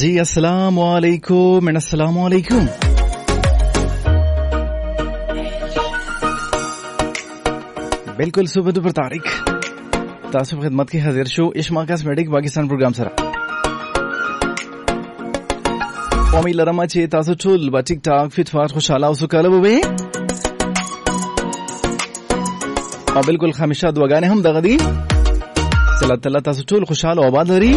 जी अस्सलामु अलैकुम एंड अस्सलामु अलैकुम। बिल्कुल सुबह दुपर तारीख तासुब खिदमत की हाजिर शो इश्मा कॉस्मेटिक पाकिस्तान प्रोग्राम सरा ओमी लरमा चे तासु टूल बा टिक टाक फिट फाट खुशाला उसु कलब वे और बिल्कुल हमेशा दुआगाने हम दगदी चला तला तासु टूल खुशाल और आबाद लरी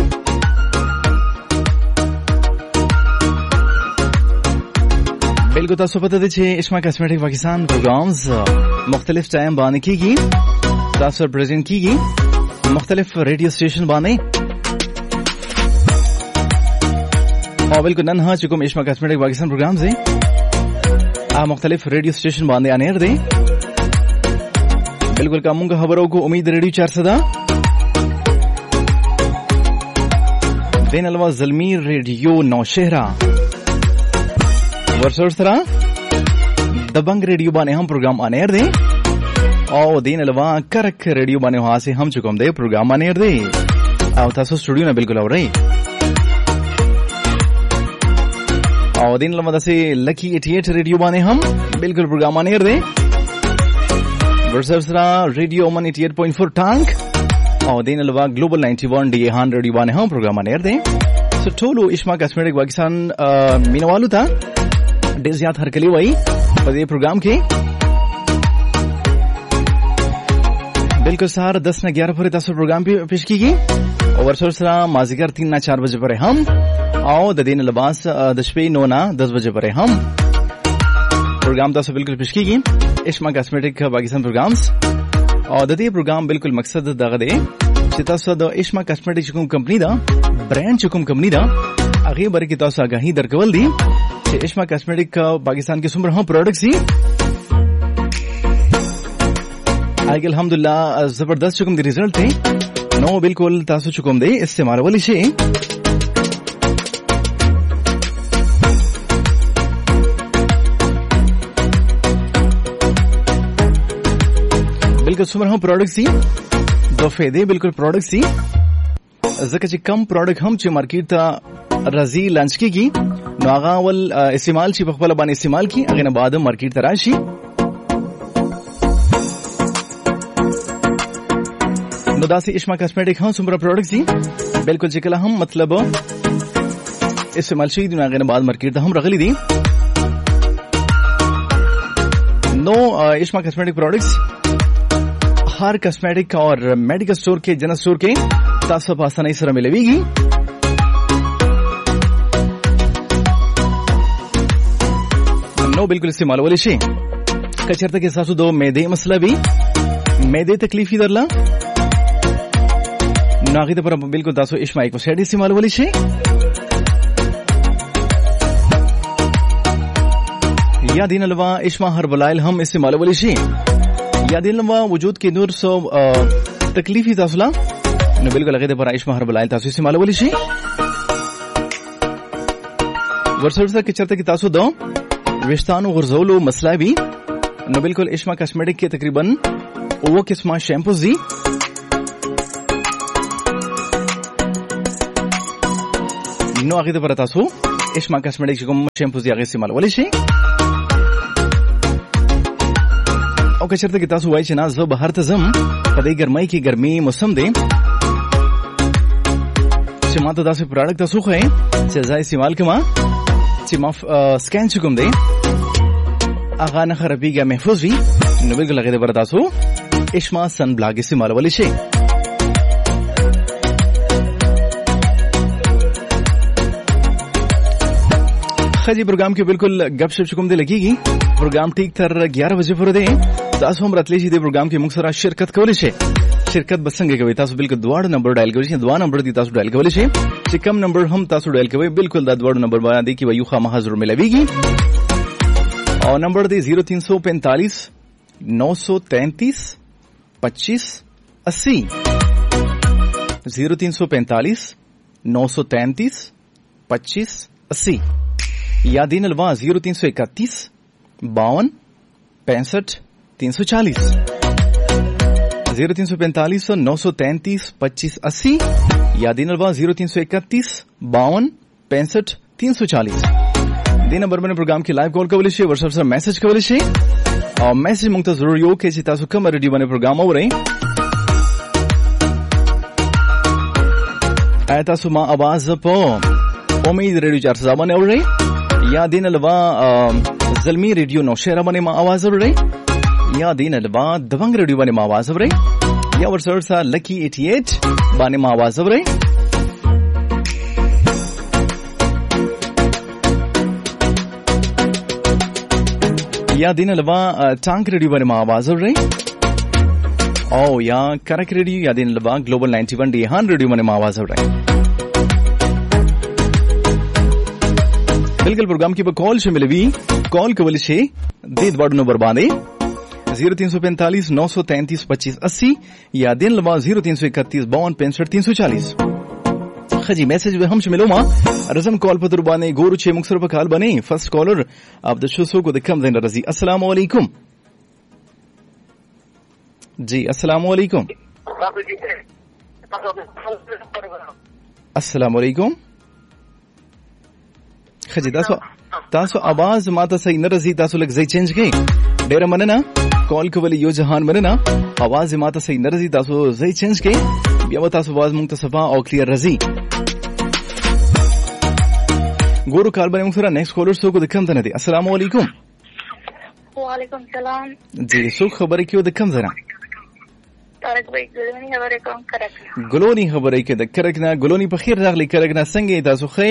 बिल्कुल तासु पता दे छे इश्मा कॉस्मेटिक पाकिस्तान प्रोग्राम्स मुख्तलिफ टाइम बाने की तासु प्रेजेंट की मुख्तलिफ रेडियो स्टेशन बाने और बिल्कुल नन हाँ चुकुम इश्मा कॉस्मेटिक पाकिस्तान प्रोग्राम से मुख्तलिफ रेडियो स्टेशन बांधे आनेर दे बिल्कुल कामों का खबरों को उम्मीद रेडियो 4 दिन अलवा जलमीर रेडियो नौशहरा वर्षोत्तरा दबंग रेडियो बाने हम प्रोग्राम आनेर दे और दिन अलवा करक रेडियो बाने वहां से हम चुकुम दे प्रोग्राम आनेर दे आओ तासो स्टूडियो में बिल्कुल हो रही और दिन अलवा से लकी 88 रेडियो बाने हम बिल्कुल प्रोग्राम आनेर दे वर्षोत्तरा रेडियो ओमन 88.4 टांग और दिन अलवा ग्लोबल 91 डी हान रेडियो बाने हम प्रोग्राम आनेर दे सो टोलो इश्मा कॉस्मेटिक पाकिस्तान मीनवालू था डेजियात हर कली वही बदे प्रोग्राम के बिल्कुल सार 10 न 11 पर तासु प्रोग्राम पे पेश की गई और वर्षोत्तरा माजिगर 3 न 4 बजे पर हम और दिन लबास दशपे 9 न 10 बजे पर हम प्रोग्राम तासु बिल्कुल पेश की गई इश्मा कॉस्मेटिक पाकिस्तान प्रोग्राम्स और दे प्रोग्राम बिल्कुल मकसद दगदे तासु द इश्मा कॉस्मेटिक चुकुम कंपनी दा ब्रांड चुकुम कंपनी दा आगे बर की तासु आगाही दरकवल दी इश्मा कॉस्मेटिक पाकिस्तान के सुमर हम प्रोडक्ट्स ही आगे अल्हम्दुलिल्लाह जबरदस्त चुकुम दी रिजल्ट थे नो बिल्कुल तासु चुकुम दे इस्तेमाल वाली से बिल्कुल सुमर हम प्रोडक्ट्स ही दो फायदे बिल्कुल प्रोडक्ट्स ही जका ची कम प्रोडक्ट हम ची मार्केट ता रजी लॉन्च की नागा अवल इस्तेमाल ची बखबल बाने इस्तेमाल की अगेन बाद मार्केट तराशी नदासी इश्मा कॉस्मेटिक हम सुमरा प्रोडक्ट्स ही बिल्कुल चिकला हम मतलब इस्तेमाल ची दिन अगेन बाद मार्केट हम रगली दी नो इश्मा कॉस्मेटिक प्रोडक्ट्स हर कॉस्मेटिक और मेडिकल स्टोर के जनरल स्टोर के तासु आसानी से मिलेगी नो बिल्कुल इस्तेमाल वाले शे कचरता के सासु दो मैदे मसला भी मैदे तकलीफी दरला नागिद पर बिल्कुल तासु इश्मा को सेड इस्तेमाल वाले शे या दिन अलवा इश्मा हर्बलाइल हम इस्तेमाल वाले शे या दिन अलवा वजूद के नूर सो तकलीफी तासुला न बिल्कुल लगे पर इश्मा हर्बलाइल तासु इस्तेमाल वाले शे वर्षोत्तरा के चरता की तासु दो विस्तानु गुरजोलो मसला भी न बिल्कुल इश्मा कॉस्मेटिक के तकरीबन वो किस्मा शैम्पूज दी नो आगे पर तासु इश्मा कॉस्मेटिक को शैम्पूज दी आगे इस्तेमाल वाले शे और के चरता की तासु वाई चना जो बाहर तजम पदे गर्मी की गर्मी मौसम दे माता तासु प्रोडक्ट तासु है से इस्तेमाल के मां चिमाफ स्कैन चुकुम दे आगा न खराबी का महफूज भी नबिल को लगे दे बरदासो इश्मा सन ब्लॉग इस्तेमाल वाली शे खजी प्रोग्राम के बिल्कुल गपशप चुकुम दे लगेगी प्रोग्राम ठीक तर 11 बजे पर दे तासु हम रतली दे प्रोग्राम के मुक्सरा शिरकत कवले शे शिरकत बसंगे के तासु बिल्कुल द्वाड़ नंबर डायल कवले द्वा नंबर दी तासु डायल कवले शे चिकम नंबर हम तासु डायल कवे बिल्कुल द द्वाड़ नंबर बना दी कि वयू खामा हाजिर मिलेगी और नंबर दी 0345 933 25 80 0345 933 25 80 या दिन अलवा 0331 52 65 340 0345 933 25 80 या दिन अलवा 0331 52 65 340 دې نمبر باندې پروګرام کې لایو کال کولی شئ ورسره سره میسج کولی شئ او میسج مونږ ته ضرور یو کې چې تاسو کوم ریډیو باندې پروګرام اورئ آیا تاسو ما आवाज په امید ریډیو 400 باندې اورئ یا دین علاوه زلمی ریډیو نوشهره باندې ما आवाज اورئ یا دین علاوه دونګ ریډیو باندې ما आवाज اورئ یا ورسره سره لکی 88 باندې ما आवाज اورئ یا دین علاوه ټانک ریډیو باندې ما आवाज اورئ او یا کرک ریډیو یا دین علاوه ګلوبل 91 ډیهان ریډیو باندې ما आवाज اورئ बिल्कुल प्रोग्राम की कॉल शामिल हुई कॉल कवल शे दे दवाड़ नंबर बांधे 0345 933 25 80 या दिन लवा 0331 52 65 340 खजी मैसेज में हम शामिल हुआ रज़म कॉल पर बाने गोरु छे मुक्सर पर कॉल बने फर्स्ट कॉलर आप द शो को दिखम देन रजी अस्सलाम वालेकुम जी अस्सलाम वालेकुम अस्सलाम वालेकुम خجی تاسو आवाज ماته صحیح نه رسي تاسو لږ ځای چینج کړئ ډېر مننه کال کولی یو جهان مننه आवाज ماته صحیح نه رسي تاسو ځای چینج کړئ بیا به تاسو आवाज مونږ ته صفا او کلیر رسي ګورو کال باندې موږ سره نیکسټ کالر څوک د کوم ځای نه دي السلام علیکم وعلیکم السلام جی څوک خبرې کوي د کوم ځای نه طارق بھائی ګلونی خبرې کوم کرک ګلونی خبرې کوي د کرک نه ګلونی په خیر راغلی کرک نه څنګه تاسو ښه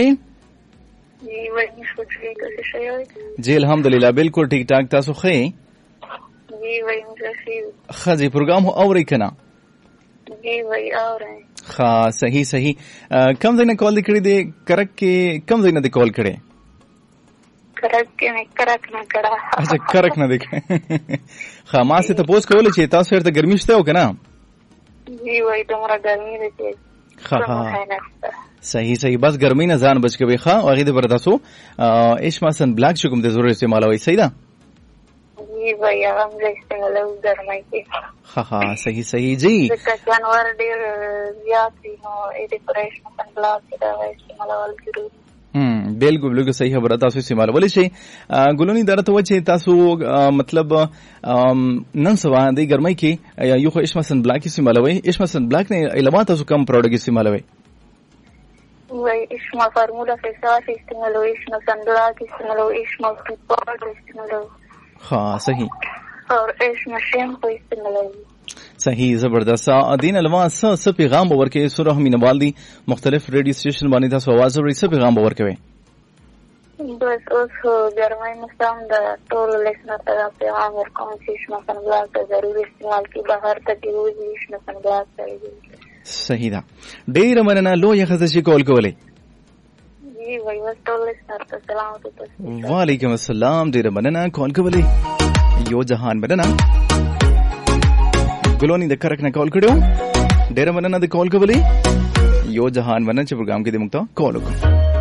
जी अल्हम्दुलिल्लाह बिल्कुल ठीक ठाक تاسو ښه जी भाई मुझे خځې پروګرام هو اورئ کنه जी भाई اورئ ها صحیح صحیح کم ځای نه کال کړی دی کرک کې کم ځای نه دی کال کړی کرک کې نه کرک نه کړه اچھا کرک نه دی ها ما څه ته پوس کول چې تاسو ورته ګرمي شته او کنه जी भाई تمہارا गर्मी रहती है ها صحیح صحیح بس ګرمۍ نه ځان بچ کوي ښه او هغې د پر تاسو اشماسن بلاک چې کوم د ضرور استعمالوئ صحیح ده جی بھائی هغه هم زه استعمالوم ګرمۍ کې ها صحیح صحیح جی ځکه جانور ډېر زیات وي نو د پر اشماسن بلاک کې دا استعمالول ضروري بالکل بالکل صحیح خبره تاسو استعمالولی شئ ګلونی درته و چې تاسو مطلب نن سبا د ګرمۍ کې یو خو اشماسن بلاک استعمالوئ اشماسن بلاک نه علاوه تاسو کوم پروډکټ استعمالوئ وای اشما فارمولا فیساش استعمالو اشما سنبلاک استعمالو اشما پاوډر استعمالو ها صحیح اور اشما شیمپو استعمالو صحیح زبردست دین علاوه څه پیغام ورکې سره مینوال دي مختلف ریډیو سټیشن باندې تاسو आवाज ورې څه پیغام ورکوي بس اوس ګرمۍ مستم د ټول لیسنر ته پیغام ورکوم چې اشما سنبلاک ضروري استعمال کی بهر ته دی اشما سنبلاک صحیح ده ډېر مننه لویه ښځه چې کول کولی جی وای ټول لیسنر ته سلام وعلیکم السلام ډېر مننه کول کولی یو جهان مننه ګلونی د کرک نه کال کړو ډېر مننه د کال کولی یو جهان مننه چې پروګرام کې د موږ ته کال وکړو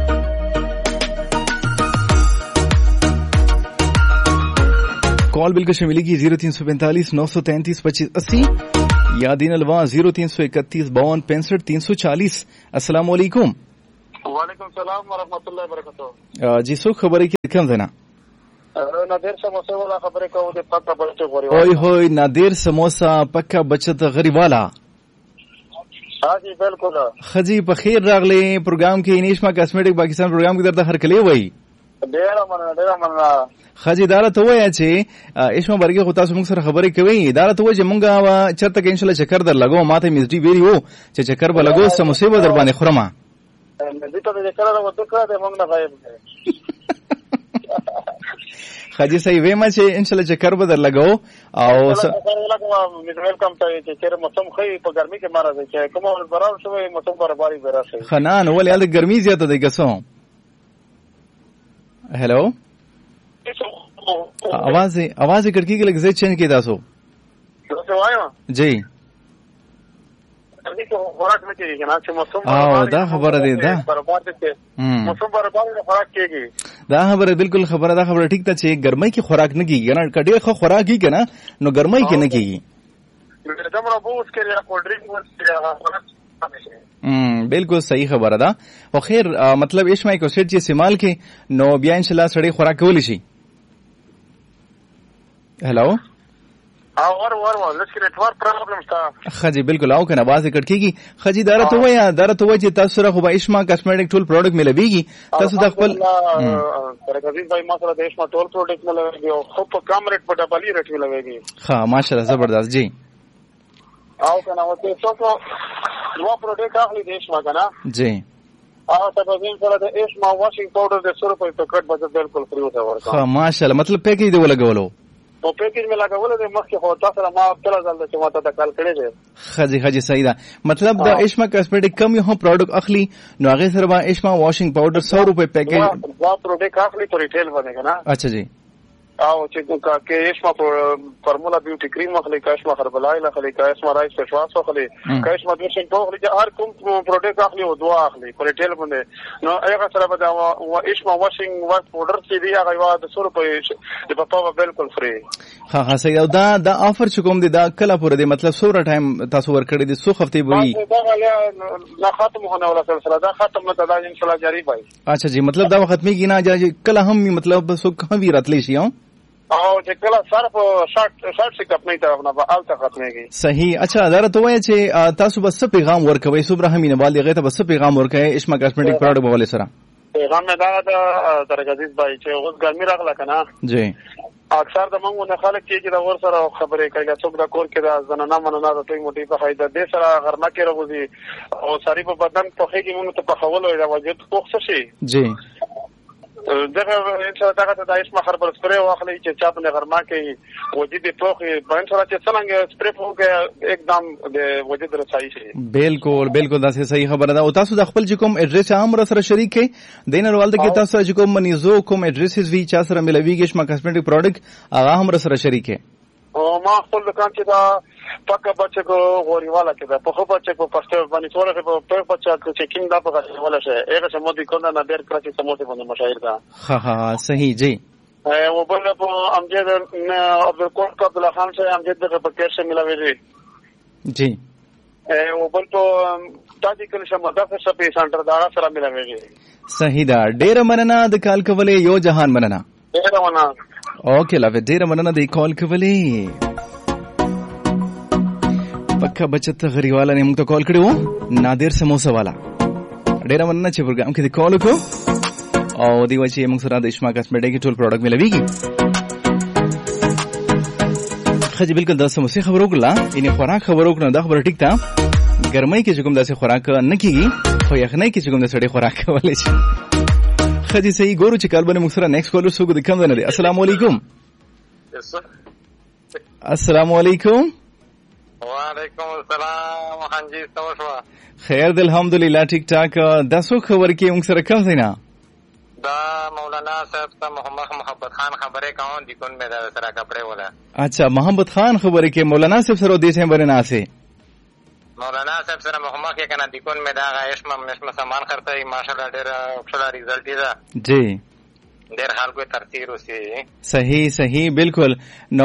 कॉल बिल का मिलेगी 0345 933 25 80 या दिन अलवा 0331 52 65 340 अस्सलाम वालेकुम वालेकुम सलाम व रहमतुल्लाहि व बरकातहू जी सो खबर की कम देना नादिर समोसा वाला खबर को दे पक्का बचत गरी ओए होय नादिर समोसा पक्का बचत गरी वाला हाँ जी बिल्कुल खजी په خیر راغلی پروګرام کې انیشما کاسمیټک پاکستان پروګرام کې درته هر کلی وای ډیر مننه خاجي اداره ته وای چې اشما برګه خو تاسو موږ سره خبرې کوي اداره ته وای چې موږ چرته کې ان شاء الله چکر در لګو ماته میزډي ویری وو چې چکر به لګو سموسه به در باندې خورما دې ته چکر راو دکړه ته موږ نه غایب خاجي صحیح وېما چې ان شاء الله چکر به در لګو او ویلکم ته چې چیرې موسم خې په ګرمي کې مارا دي چې کوم برابر شوی موسم برابرۍ به راشي خنان ولې ال ګرمي زیاته دی ګسو हेलो आवाज कड़की के लगे चेंज किया तसो जी دا خبره دی دا دا خبره بالکل خبره دا خبره ٹھیک ته چې ګرمۍ کې خوراک نه کیږي نه کډې خو خوراک کیږي نه نو ګرمۍ کې نه کیږي بالکل صحیح خبره ده. او خیر مطلب اشما کو سیټ چې استعمال کې نو بیا ان شاء الله سړی خوراک کولی شي. هلو اور لکه نتورک پرابلم شته. خجی بالکل او کنه आवाज کټ کیږي. خجی درته وای چې تاسو سره خو به اشما کاسمیټک ټول پروډکټ ملويږي. تاسو د خپل ترګزین بھائی ما سره د اشما ټول پروډکټ ملويږي او خو په کم ریټ په ډبلی ریټ ملويږي. ها ماشاءالله زبردست جی. او کنه او ته څو نو پروډکټ اخلي د اشما کنه جی. او ترګزین سره د اشما واشینګ پاوډر د 100 روپے په کټ بجټ بالکل فری وته ورکړه. ها ماشاءالله مطلب پیکیج دی ولګولو. او پیکیج مې لګولې د مخکې خو تاسو سره ما تل ځل چې ما ته کال کړی دی. خجی صحیح ده. مطلب د اشما کاسمیټک کم یو پروډکټ اخلي نو هغه سره به اشما واشینګ پاوډر 100 روپے پیکیج دا پروډکټ اخلي په ریټیل باندې کنه. اچھا جی. او چې کې اشما فارمولا بیوټي کریم اخلي، اشما هربلایل اخلي، اشما رایس فیس واش اخلي، اشما دوشن په اخلي، هر کوم پروډکټ اخلي او دوا اخلي په ریټیل باندې. نو هغه سره به دا اشما واشینګ واش پاوډر چې دی هغه یو د 100 روپے د پپا بالکل فری. ها صحیح. او دا آفر چې کوم دی دا کله پوره دی مطلب سوره ټایم تاسو ورکړی دی سو هفته وی دا ختم هونه ولا سلسله دا ختم نه دا ان شاء الله جاری وای. اچھا جی مطلب دا وخت میږي نه چې کله هم مطلب سو کم وی راتلی شي. او چې کله صرف شارټ څخه خپل طرف نه به الته ختميږي. صحیح. اچھا دا ته وای چې تاسو بس پیغام ورکوي صبح همینه والي غته بس پیغام ورکوي اشما کاسمیټک پروډکټ بوله سره. پیغام نه دا درګزیز بھائی چې اوس ګرمي راغله کنه. جی. اکثر د موږ نه خلک چې دا ور سره خبرې کوي څوک دا کور کې دا زنانه مننه د توي موټي په فائدہ دې سره غرمه کې راوځي او ساری په بدن په خېږي موږ ته په خولو دا وجود خوښ شي. جی. دغه ان شاء الله تاسو د اشما خربل سپری واخلي چې چا په غرمه کې وجود پوخي په ان شاء الله چې څنګه سپری پوکه एकदम د وجود رسایي شي. بالکل دا صحیح خبره ده. او تاسو د خپل کوم اډرس عام سره شریک کړئ دینر والده کې تاسو چې کوم منیزو کوم اډرسز وی چا سره ملويږي اشما کاسمیټک پروډکټ هغه هم سره شریک کړئ. او ما خپل دکان چې دا پکا بچو غوریواله کې دا په خو بچو په پسته باندې څوره په بچو چې کیم دا په غوړه شه هغه سمو دي کنه نه ډیر کراچي سمو ته باندې مشاهیر دا. ها صحیح جی. او بل په امجد عبدالقادر کا عبدالله خان سے امجد د پکیر سے ملاوي جی. او بل په تاجی کله شمدافه سپی سنټر دا سره ملاوي. صحیح دا. ډیر مننه د کال کولې یو جهان مننه. ډیر مننه. اوکې لا ډیر مننه د کال کولې. پکا بچت غریواله نے موږ ته کال کړو نادر سموسه والا. ډیر مننه چې پروګرام کې د کال وکړو او دی چې موږ سره د اشما کاسمیټک ټول پروډکټ ملويږي. خجی بالکل د سموسه خبرو کړه ان خوراک خبرو کړه دا خبره ټیک ده. ګرمۍ کې کوم داسې خوراک نه کیږي خو یخنۍ کې کوم د سړی خوراک کولای شي. خجی صحیح ګورو چې کال باندې موږ سره نیکسټ کالر سو د کوم نه دی. السلام علیکم. السلام علیکم. وعلیکم السلام. हाँ जी समझवा خیر دل الحمدلله ٹھیک ٹھاک. داسو خبر کې موږ سره کوم ځای نه دا مولانا صاحب ته محمد خان خبره کوم دي کون مې دا سره کپڑے ولا. اچھا محمد خان خبره کې مولانا صاحب سره دې څه باندې ناسه مولانا صاحب سره محمد کې کنه دي کون مې دا اشما سامان خرڅي ماشاءالله ډېر ښه ریزلټ دی دا. جی. ډېر حال کوئی ترتیب وسی. صحیح بالکل. نو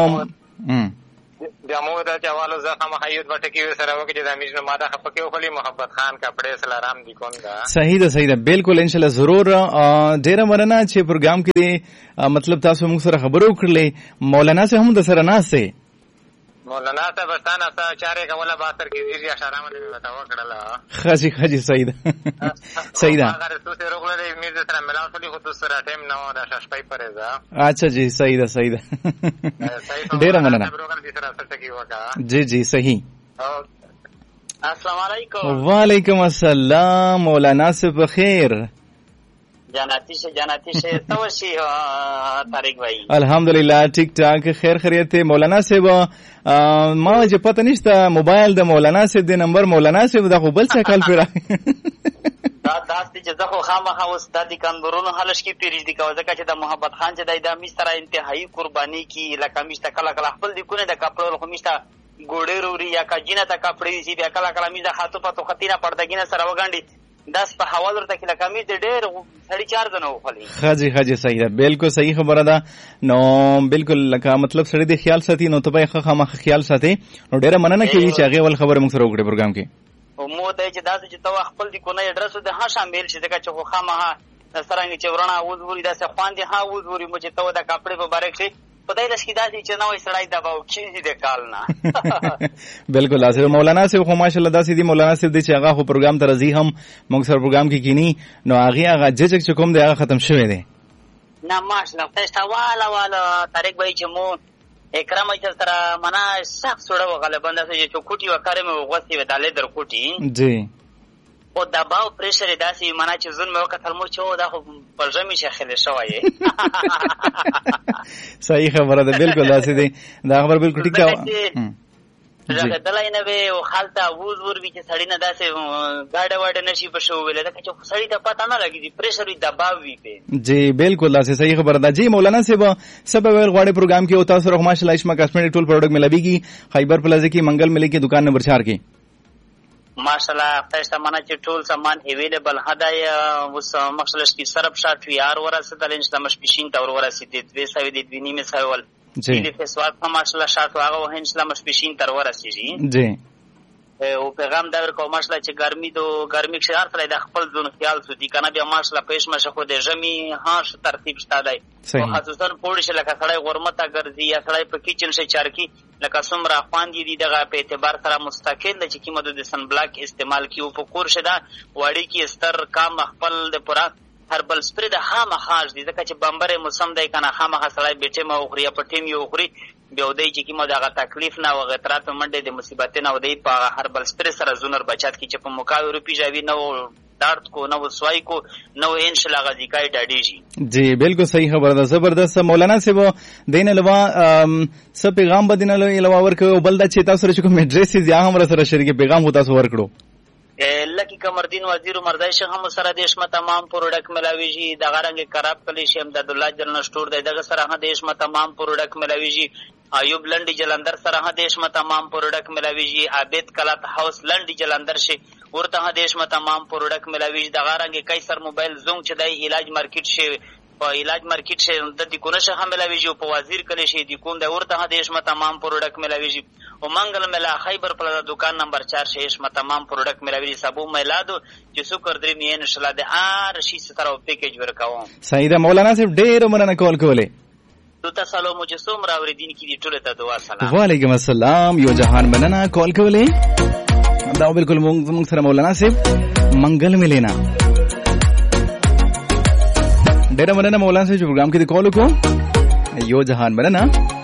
بیا مو دا چوالو زخم حیوت وټکی سره وکړي د امیجنو ماده خپکه وخلی محمد خان کپڑے سلام دی کون دا. صحیح ده بالکل ان شاء الله ضرور. ډیر مننه چې پروګرام کې مطلب تاسو موږ سره خبرو کړلې. مولانا سے هم د سره ناسه مولانا صاحب ستانه چارې کوله باتر کې دې اشاره مې وتاو کړله. خاجي صحیح ده. اگر تاسو روغله دې میر سره ملاو ټولي خو تاسو سره ټیم نه و دا شپای پرېزا. اچھا جی صحیح ده. ډیر مننه. جی صحیح. السلام علیکم. وعلیکم السلام. مولانا سے بخیر. جناتی سے توشی طارق بھائی. الحمدللہ ٹھیک ٹھاک خیر خیریت ہے. مولانا صاحب ما چې پته نشته موبایل د مولانا صاحب د نمبر مولانا صاحب د خو بل څه کال پیرا دا داسې چې زه خو خامخا اوس د کندورونو حلش کې پیریج دي کوه ځکه چې د محمد خان چې د مستر انتهایی قربانی کی لکه مشته کله کله خپل د کونه د کپړو خو مشته ګوډې روري یا کجینه تا کپړې سی بیا کله کله مې د خاطو پتو خطینه پردګینه سره وګاندي داس په حواله ورته کې لکه مې ډېر سړی چار دنه وخلی. خاجي صحیح ده. بالکل صحیح خبره ده. نو بالکل لکه مطلب سړی د خیال ساتي نو ته به خامخ خیال ساتي. نو ډېر مننه کوي چې هغه ول خبره موږ سره وکړي پروګرام کې. مو ته چې داسې چې تو خپل دی کو نه اډرس د ها شامل شي ځکه چې خو خامها سرنګ چې ورونه وزوري داسې خواندې ها وزوري مو چې تو د کپڑے په بارک شي پدای لشکې داسې چې نوې سړی دباو کیږي د کال نه بالکل لازم مولانا صاحب خو ماشاءالله داسې دی مولانا صاحب دی چې هغه خو پروګرام ته راځي هم موږ سره پروګرام کې کینی نو هغه ججک چې کوم دی هغه ختم شوی دی نه ماشاءالله تاسو والا طارق بھائی چې مو اکرام ایت سره منا شخص سره غالبا داسې چې کوټي وکړې مې وغوستي ودالې در کوټي جی او دباو پریشر داسې منا چې زون مې وکړل مو چې دا خو پرځمې شخله شوی صحیح خبره ده بالکل داسې دی دا خبر بالکل ټیک ده راځه دلای نه وي او خالته ووز ور وی چې سړی نه داسې گاډه واډه نشي په شو ویل دا چې سړی ته پتا نه لګي پریشر وی دباو وی په جی بالکل داسې صحیح خبره ده جی مولانا صاحب سبب ول غواړي پروګرام کې او تاسو سره ماشاءالله اسما کاسمیټک ټول پروډکټ ملويږي خیبر پلازا کې منګل ملي کې دکان نمبر 4 کې ماشاءالله تاسو مانه چې ټول سامان اویلیبل هدايا وس مخصلش کی سرب شات وی ار ورسه د انشتم شپشین تور ورسه د 200 د نیمه سوال جی فسواد ماشاءالله شات واغه وه انشتم شپشین تر ورسه جی جی او پیغام دا ورکو ماشاءالله چې ګرمي شهر سره د خپل ځون خیال سودی کنه بیا ماشاءالله پېښ مشه خو د جمی هاش ترتیب شته دی او خصوصا پولیس لکه سړی غرمته ګرځي یا سړی په کیچن شي چارکی لکه څومره خواندې دي دغه په اعتبار سره مستقل د چې کیمه د سن بلاک استعمال کیو په کور شدا وړي کی استر کام خپل د پورا هربل سپری د هامه خاص دي ځکه چې بمبره موسم دی کنه هامه سړی بیٹه ما او خریا پټیم یو خوري بیا ودی چې کیمه دغه تکلیف نه او غترات منډه د مصیبت نه ودی په هربل سپری سره زونر بچات کی چې په مقاوي روپی جاوی نو دارت کو نو سوای کو نو انشاءالله غزي کای ډاډیږي جی بالکل صحیح خبر ده زبردست مولانا صاحب دین لوا سب پیغام بدینه لوا ورکو بلدا چې تاسو سره کوم ایڈریس یا هم سره شریک پیغام هو تاسو ورکړو لکی کمردین وزیر مرزای شیخ هم سره دیشمه تمام پروډکټ ملاویږي د غرنګ خراب کلی شیم د الله جل سٹور د سره هم دیشمه تمام پروډکټ ملاویږي ایوب لنډی جلندر سره هم دیشمه تمام پروډکټ ملاویږي عابد کلات هاوس لنډی جلندر شي ورته هم دیشمه تمام پروډکټ ملاویږي د غرنګ قیصر موبایل زونګ چې د علاج مارکیټ شي په علاج مارکیټ شي د دې کو نشه هم ملاویږي په وزیر کلی شي د کوم د ورته هم دیشمه تمام پروډکټ ملاویږي او منګل ملا خیبر پلازا دکان نمبر 4 شیشمه تمام پروډکټ ملاویږي سبو میلادو چې سکر درې مې ان شاء الله د شي ستاره پیکیج ورکاوم صحیح ده مولانا صاحب ډېر مننه کول کوله تاسو له مجسوم راوړیدین کې دي ټول ته دعا سلام وعلیکم السلام یو جهان مننه کول کوله دا بالکل موږ سره مولانا صاحب منګل ملینا ډېر مننه مولانا صاحب پروګرام کې کال وکړو یو جهان مننه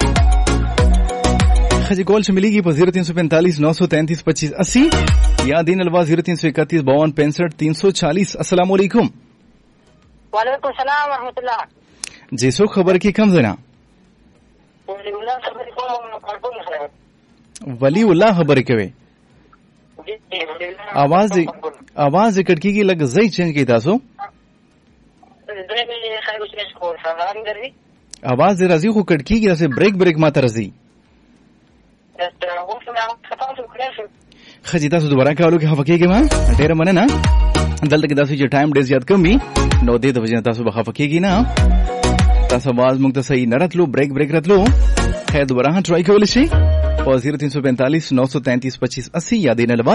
خجی کال شمیلیږي په 0345 933 25 80 یا دین الوا 0331 52 65 340 السلام علیکم وعلیکم السلام ورحمۃ اللہ جی سو خبر کی کم زنا ولی الله خبر کوي आवाज کټکیږي لګ زئی چینج کی تاسو आवाज راځي خو کټکیږي تاسو بریک ما ترځي خجی تاسو دوباره کالو کې خفقېږي ما ډېر مننه دلته کې تاسو چې ټایم ډېر زیات کم وي نو دې د وجه تاسو به خفقېږي نه تاسو आवाज موږ ته صحیح نه راتلو بریک راتلو خیر دوباره ټرای کولی شي په 0345 933 25 80 یا دین لبا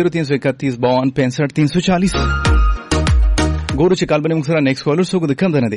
0331 52 65 340 ګورو چې کال باندې موږ سره نیکسټ کالر سو کو د کم نه